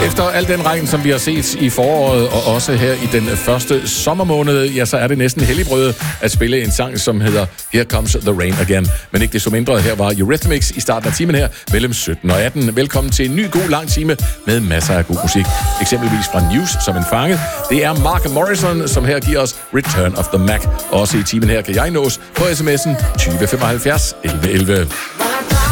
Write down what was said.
Efter al den regn, som vi har set i foråret, og også her i den første sommermåned, ja, så er det næsten helligbrød at spille en sang, som hedder Here Comes the Rain Again. Men ikke desto mindre, her var Eurythmics i starten af timen her, mellem 17 og 18. Velkommen til en ny god lang time med masser af god musik. Eksempelvis fra News som en fange. Det er Mark Morrison, som her giver os Return of the Mac. Også i timen her kan jeg nås på sms'en 2075 1111.